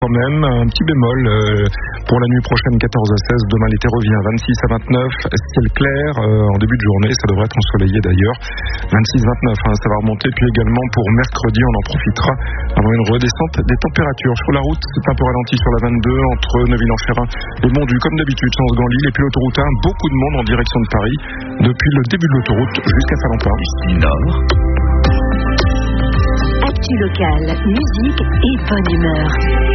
Quand même, un petit bémol pour la nuit prochaine, 14 à 16. Demain, l'été revient 26 à 29. Ciel clair en début de journée. Ça devrait être ensoleillé d'ailleurs. 26-29, ça va remonter. Puis également pour mercredi, on en profitera avant une redescente des températures. Sur la route, c'est un peu ralenti sur la 22 entre Neuville-en-Ferrain et Mondu. Comme d'habitude, sens Ganlil. Et puis l'autoroute 1, beaucoup de monde en direction de Paris depuis le début de l'autoroute jusqu'à Saint-Lampin. Nord. Actu local, musique et bonne humeur.